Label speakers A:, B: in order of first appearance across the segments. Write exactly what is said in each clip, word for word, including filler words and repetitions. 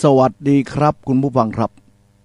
A: วัสดีครับคุณผู้ฟังครับ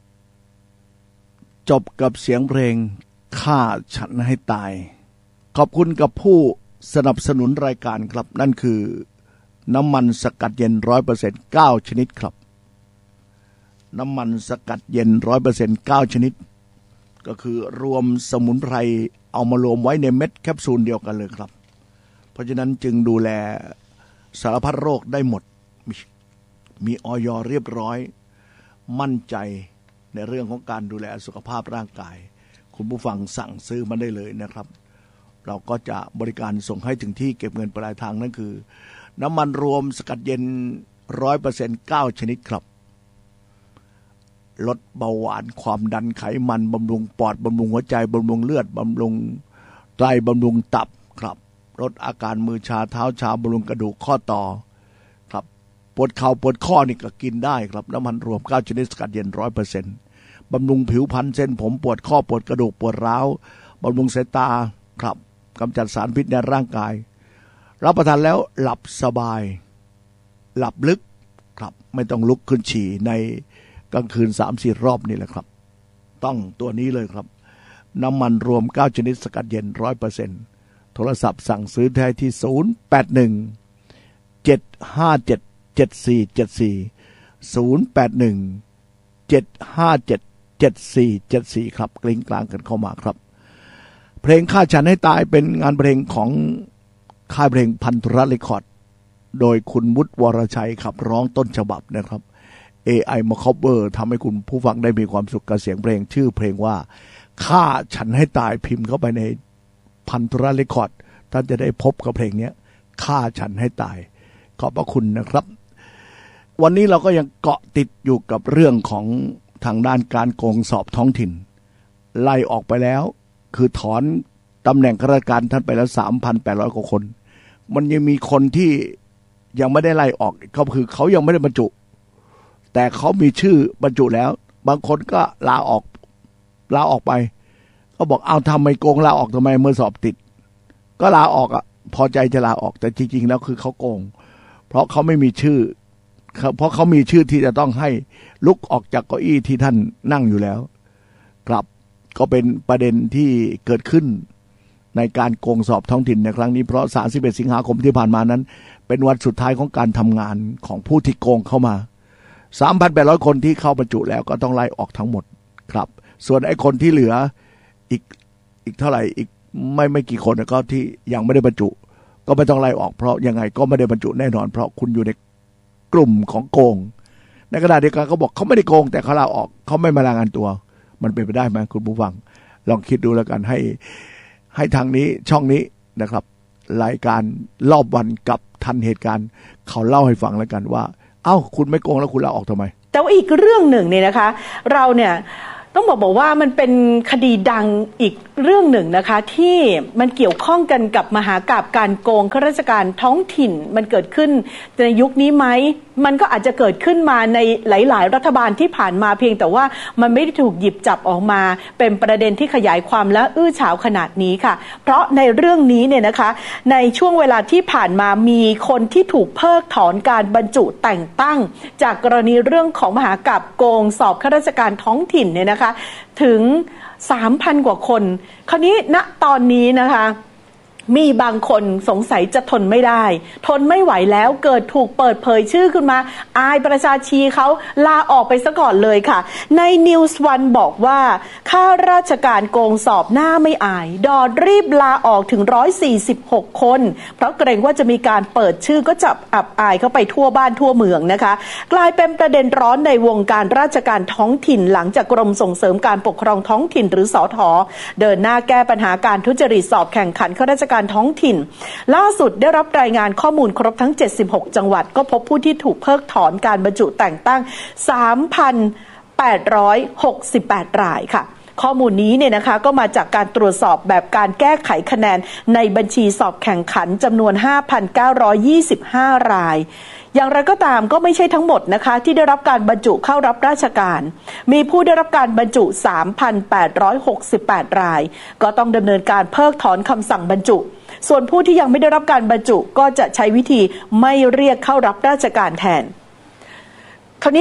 A: จบกับเสียงเพลงฆ่าฉันให้ตายขอบคุณกับผู้สนับสนุนรายการครับนั่นคือน้ำมันสกัดเย็น ร้อยเปอร์เซ็นต์ เก้า ชนิดครับน้ำมันสกัดเย็น ร้อยเปอร์เซ็นต์ เก้า ชนิดก็คือรวมสมุนไพรเอามารวมไว้ในเม็ดแคปซูลเดียวกันเลยครับเพราะฉะนั้นจึงดูแลสารพัดโรคได้หมดมีอย.เรียบร้อยมั่นใจในเรื่องของการดูแลสุขภาพร่างกายคุณผู้ฟังสั่งซื้อมาได้เลยนะครับเราก็จะบริการส่งให้ถึงที่เก็บเงินปลายทางนั่นคือน้ำมันรวมสกัดเย็น ร้อยเปอร์เซ็นต์ เก้า ชนิดครับลดเบาหวานความดันไขมันบำรุงปอดบำรุงหัวใจบำรุงเลือดบำรุงไตบำรุงตับครับลดอาการมือชาเท้าชาบำรุงกระดูกข้อต่อครับปวดเข่าปวดข้อนี่ก็กินได้ครับน้ำมันรวมเก้าชนิดสกัดเย็น ร้อยเปอร์เซ็นต์ บำรุงผิวพรรณเส้นผมปวดข้อปวดกระดูกปวดร้าวบำรุงสายตาครับกำจัดสารพิษในร่างกายรับประทานแล้วหลับสบายหลับลึกครับไม่ต้องลุกขึ้นฉี่ในกลางคืน สามสี่ รอบนี่แหละครับต้องตัวนี้เลยครับน้ำมันรวมเก้าชนิดสกัดเย็น ร้อยเปอร์เซ็นต์ โทรศัพท์สั่งซื้อได้ที่ศูนย์ แปด หนึ่ง เจ็ด ห้า เจ็ด เจ็ด สี่ เจ็ด สี่ ศูนย์ แปด หนึ่ง เจ็ด ห้า เจ็ด เจ็ด สี่ เจ็ด สี่ครับกลิ้งกลางกันเข้ามาครับเพลงฆ่าฉันให้ตายเป็นงานเพลงของค่ายเพลงพันธุรัตน์เรคคอร์ดโดยคุณวุฒิวรชัยขับร้องต้นฉบับนะครับ เอ ไอ มาคอเวอร์ทำให้คุณผู้ฟังได้มีความสุขกับเสียงเพลงชื่อเพลงว่าฆ่าฉันให้ตายพิมพ์เข้าไปในพันธุรัตน์เรคคอร์ดท่านจะได้พบกับเพลงนี้ฆ่าฉันให้ตายขอบพระคุณนะครับวันนี้เราก็ยังเกาะติดอยู่กับเรื่องของทางด้านการโกงสอบท้องถิ่นไล่ออกไปแล้วคือถอนตำแหน่งข้าราชการท่านไปแล้ว สามพันแปดร้อย กว่าคนมันยังมีคนที่ยังไม่ได้ไล่ออกก็คือเขายังไม่ได้บรรจุแต่เขามีชื่อบรรจุแล้วบางคนก็ลาออกลาออกไปก็บอกเอาทำไมโกงลาออกทำไมเมื่อสอบติดก็ลาออกอ่ะพอใจจะลาออกแต่จริงๆแล้วคือเขาโกงเพราะเขาไม่มีชื่อเพราะเขามีชื่อที่จะต้องให้ลุกออกจากเก้าอี้ที่ท่านนั่งอยู่แล้วครับก็เป็นประเด็นที่เกิดขึ้นในการโกงสอบท้องถิ่นในครั้งนี้เพราะสามสิบเอ็ดสิงหาคมที่ผ่านมานั้นเป็นวันสุดท้ายของการทำงานของผู้ที่โกงเข้ามา สามพันแปดร้อย คนที่เข้าบรรจุแล้วก็ต้องไล่ออกทั้งหมดครับส่วนไอ้คนที่เหลืออีกอีกเท่าไหร่อีกไม่ไม่กี่คนก็ที่ยังไม่ได้บรรจุก็ไม่ต้องไล่ออกเพราะยังไงก็ไม่ได้บรรจุแน่นอนเพราะคุณอยู่ในกลุ่มของโกงในขณะเดียวกันเขาบอกเขาไม่ได้โกงแต่เขาลาออกเขาไม่มารายงานตัวมันเป็นไปได้ไหมคุณผู้ฟังลองคิดดูแล้วกันให้ให้ทางนี้ช่องนี้นะครับรายการรอบวันกับทันเหตุการณ์เขาเล่าให้ฟังแล้วกันว่าเอ้าคุณไม่โกงแล้วคุณลาออกทำไม
B: แต่ว่าอีกเรื่องหนึ่งเนี่ยนะคะเราเนี่ยต้องบอกบอกว่ามันเป็นคดีดังอีกเรื่องหนึ่งนะคะที่มันเกี่ยวข้องกันกับมหากาพย์การโกงข้าราชการท้องถิ่นมันเกิดขึ้นในยุคนี้ไหมมันก็อาจจะเกิดขึ้นมาในหลายๆรัฐบาลที่ผ่านมาเพียงแต่ว่ามันไม่ได้ถูกหยิบจับออกมาเป็นประเด็นที่ขยายความและอื้อฉาวขนาดนี้ค่ะเพราะในเรื่องนี้เนี่ยนะคะในช่วงเวลาที่ผ่านมามีคนที่ถูกเพิกถอนการบรรจุแต่งตั้งจากกรณีเรื่องของมหากาพย์โกงสอบข้าราชการท้องถิ่นเนี่ยนะคะถึง สามพัน กว่าคนคราวนี้ณตอนนี้นะคะมีบางคนสงสัยจะทนไม่ได้ทนไม่ไหวแล้วเกิดถูกเปิดเผยชื่อขึ้นมาอายประชาชีเขาลาออกไปซะก่อนเลยค่ะใน นิวส์วัน บอกว่าข้าราชการโกงสอบหน้าไม่อายดอดรีบลาออกถึงหนึ่งร้อยสี่สิบหกคนเพราะเกรงว่าจะมีการเปิดชื่อก็จับอับอายเข้าไปทั่วบ้านทั่วเมืองนะคะกลายเป็นประเด็นร้อนในวงการราชการท้องถิ่นหลังจากกรมส่งเสริมการปกครองท้องถิ่นหรือสท.เดินหน้าแก้ปัญหาการทุจริตสอบแข่งขันข้าราชการท้องถิ่นล่าสุดได้รับรายงานข้อมูลครบทั้งเจ็ดสิบหกจังหวัดก็พบผู้ที่ถูกเพิกถอนการบรรจุแต่งตั้ง สามพันแปดร้อยหกสิบแปด รายค่ะข้อมูลนี้เนี่ยนะคะก็มาจากการตรวจสอบแบบการแก้ไขคะแนนในบัญชีสอบแข่งขันจำนวน ห้าพันเก้าร้อยยี่สิบห้า รายอย่างไรก็ตามก็ไม่ใช่ทั้งหมดนะคะที่ได้รับการบรรจุเข้ารับราชการมีผู้ได้รับการบรรจุ สามพันแปดร้อยหกสิบแปด รายก็ต้องดำเนินการเพิกถอนคำสั่งบรรจุส่วนผู้ที่ยังไม่ได้รับการบรรจุก็จะใช้วิธีไม่เรียกเข้ารับราชการแทนคราวนี้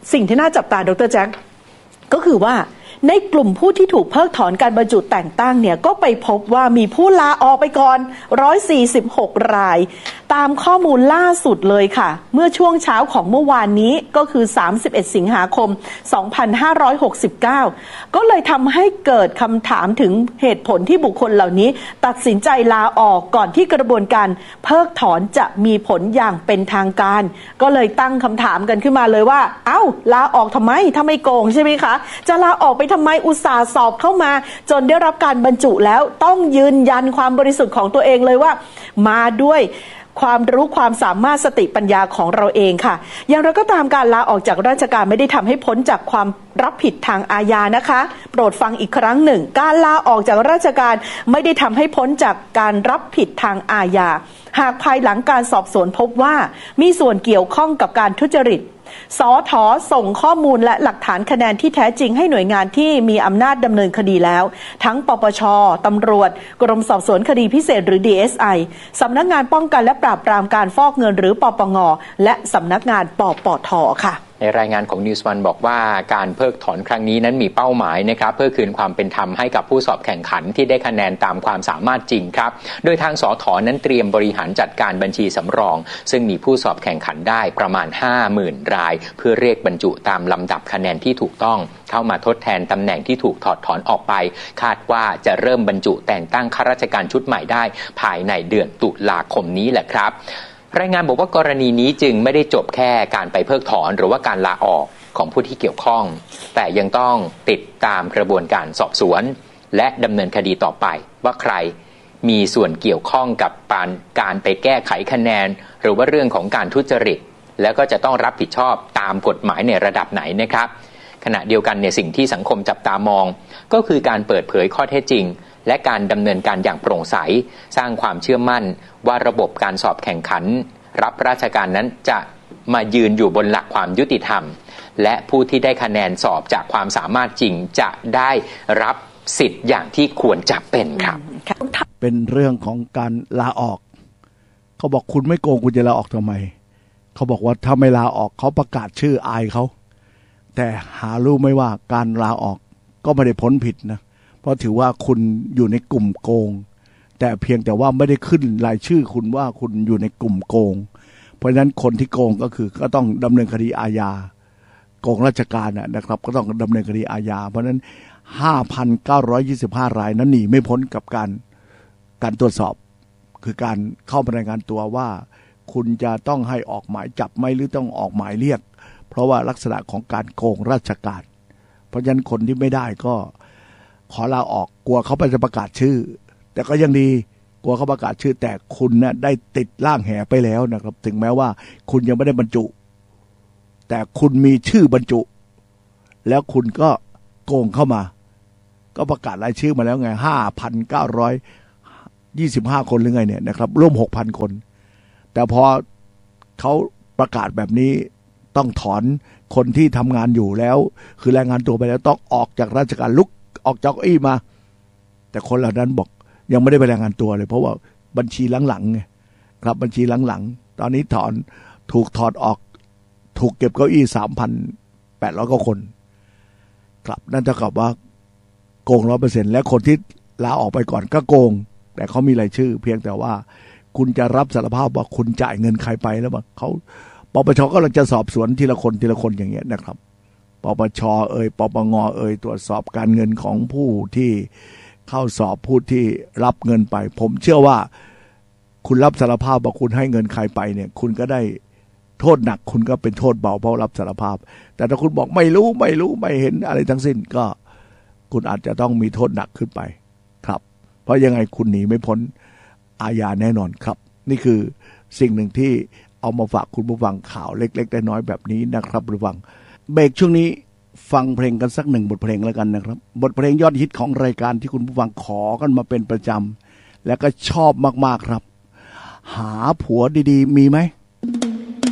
B: สิ่งที่น่าจับตาดร.แจ็คก็คือว่าในกลุ่มผู้ที่ถูกเพิกถอนการบรรจุแต่งตั้งเนี่ยก็ไปพบว่ามีผู้ลาออกไปก่อนหนึ่งร้อยสี่สิบหกรายตามข้อมูลล่าสุดเลยค่ะเมื่อช่วงเช้าของเมื่อวานนี้ก็คือสามสิบเอ็ดสิงหาคมสองพันห้าร้อยหกสิบเก้าก็เลยทำให้เกิดคำถามถึงเหตุผลที่บุคคลเหล่านี้ตัดสินใจลาออกก่อนที่กระบวนการเพิกถอนจะมีผลอย่างเป็นทางการก็เลยตั้งคำถามกันขึ้นมาเลยว่าเอ้าลาออกทำไมถ้าไม่โกงใช่ไหมคะจะลาออกไปทำไมอุตส่าห์สอบเข้ามาจนได้รับการบรรจุแล้วต้องยืนยันความบริสุทธิ์ของตัวเองเลยว่ามาด้วยความรู้ความสามารถสติปัญญาของเราเองค่ะอย่างไรก็ตามการลาออกจากราชการไม่ได้ทำให้พ้นจากความรับผิดทางอาญานะคะโปรดฟังอีกครั้งหนึ่งการลาออกจากราชการไม่ได้ทำให้พ้นจากการรับผิดทางอาญาหากภายหลังการสอบสวนพบว่ามีส่วนเกี่ยวข้องกับการทุจริตสท.ส่งข้อมูลและหลักฐานคะแนนที่แท้จริงให้หน่วยงานที่มีอำนาจดำเนินคดีแล้วทั้งปปช.ตำรวจกรมสอบสวนคดีพิเศษหรือ ดี เอส ไอ สำนักงานป้องกันและปราบปรามการฟอกเงินหรือปปง.และสำนักงานปปท.ค่ะ
C: ในรายงานของ นิวส์วัน บอกว่าการเพิกถอนครั้งนี้นั้นมีเป้าหมายนะครับเพื่อคืนความเป็นธรรมให้กับผู้สอบแข่งขันที่ได้คะแนนตามความสามารถจริงครับโดยทางสถ.นั้นเตรียมบริหารจัดการบัญชีสำรองซึ่งมีผู้สอบแข่งขันได้ประมาณ ห้าหมื่น รายเพื่อเรียกบรรจุตามลำดับคะแนนที่ถูกต้องเข้ามาทดแทนตำแหน่งที่ถูกถอดถอนออกไปคาดว่าจะเริ่มบรรจุแต่งตั้งข้าราชการชุดใหม่ได้ภายในเดือนตุลาคมนี้แหละครับรายงานบอกว่ากรณีนี้จึงไม่ได้จบแค่การไปเพิกถอนหรือว่าการลาออกของผู้ที่เกี่ยวข้องแต่ยังต้องติดตามกระบวนการสอบสวนและดำเนินคดีต่อไปว่าใครมีส่วนเกี่ยวข้องกับการไปแก้ไขคะแนนหรือว่าเรื่องของการทุจริตแล้วก็จะต้องรับผิดชอบตามกฎหมายในระดับไหนนะครับขณะเดียวกันในสิ่งที่สังคมจับตามองก็คือการเปิดเผยข้อเท็จจริงและการดำเนินการอย่างโปร่งใสสร้างความเชื่อมั่นว่าระบบการสอบแข่งขันรับราชการนั้นจะมายืนอยู่บนหลักความยุติธรรมและผู้ที่ได้คะแนนสอบจากความสามารถจริงจะได้รับสิทธิ์อย่างที่ควรจะเป็นครับ
A: เป็นเรื่องของการลาออกเขาบอกคุณไม่โกงคุณจะลาออกทำไมเขาบอกว่าถ้าไม่ลาออกเขาประกาศชื่ออายเขาแต่หารู้ไหมว่าการลาออกก็ไม่ได้พ้นผิดนะเพราะถือว่าคุณอยู่ในกลุ่มโกงแต่เพียงแต่ว่าไม่ได้ขึ้นรายชื่อคุณว่าคุณอยู่ในกลุ่มโกงเพราะฉะนั้นคนที่โกงก็คือก็ต้องดำเนินคดีอาญาโกงราชการนะครับก็ต้องดำเนินคดีอาญาเพราะฉะนั้น ห้าพันเก้าร้อยยี่สิบห้า รายนั้นหนีไม่พ้นกับการการตรวจสอบคือการเข้ามารายงานตัวว่าคุณจะต้องให้ออกหมายจับไหมหรือต้องออกหมายเรียกเพราะว่าลักษณะของการโกงราชการเพราะฉะนั้นคนที่ไม่ได้ก็ขอลาออกกลัวเขาไปจะประกาศชื่อแต่ก็ยังดีกลัวเขาประกาศชื่อแต่คุณนะ่ะได้ติดล่างแหไปแล้วนะครับถึงแม้ว่าคุณยังไม่ได้บรรจุแต่คุณมีชื่อบรรจุแล้วคุณก็โกงเข้ามาก็ประกาศรายชื่อมาแล้วไง ห้าพันเก้าร้อยยี่สิบห้า คนหรือไงเนี่ยนะครับร่วม หกพัน คนแต่พอเขาประกาศแบบนี้ต้องถอนคนที่ทำงานอยู่แล้วคือแรงงานตัวไปแล้วต้องออกจากราชการลุกออกจากเก้าอี้มาแต่คนเหล่านั้นบอกยังไม่ได้ไปรายงานตัวเลยเพราะว่าบัญชีหลังๆไงครับบัญชีหลังๆตอนนี้ถอนถูกถอดออกถูกเก็บเก้าอี้ สามพันแปดร้อย กว่าคนครับนั่นเท่ากับว่าโกง ร้อยเปอร์เซ็นต์ และคนที่ลาออกไปก่อนก็โกงแต่เขามีรายชื่อเพียงแต่ว่าคุณจะรับสารภาพว่าคุณจ่ายเงินใครไปแล้วมั้งเขาปปชก็กำลังจะสอบสวนทีละคนทีละคนอย่างเงี้ยนะครับปปชเอ่ยปปงเอ่ยตรวจสอบการเงินของผู้ที่เข้าสอบผู้ที่รับเงินไปผมเชื่อว่าคุณรับสารภาพว่าคุณให้เงินใครไปเนี่ยคุณก็ได้โทษหนักคุณก็เป็นโทษเบาเพราะรับสารภาพแต่ถ้าคุณบอกไม่รู้ไม่รู้ไม่เห็นอะไรทั้งสิ้นก็คุณอาจจะต้องมีโทษหนักขึ้นไปครับเพราะยังไงคุณหนีไม่พ้นอาญาแน่นอนครับนี่คือสิ่งหนึ่งที่เอามาฝากคุณผู้ฟังข่าวเล็กๆน้อยๆแบบนี้นะครับผู้ฟังเบรกช่วงนี้ฟังเพลงกันสักหนึ่งบทเพลงแล้วกันนะครับบทเพลงยอดฮิตของรายการที่คุณผู้ฟังขอกันมาเป็นประจำและก็ชอบมากๆครับหาผัวดีๆมีไหม